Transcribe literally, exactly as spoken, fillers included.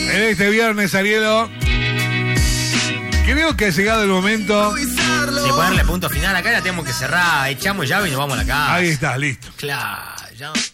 En este viernes, Arielo, creo que ha llegado el momento De ponerle punto final. Acá la tenemos que cerrar. Echamos llave y nos vamos a la casa. Ahí está, listo. Claro, ya.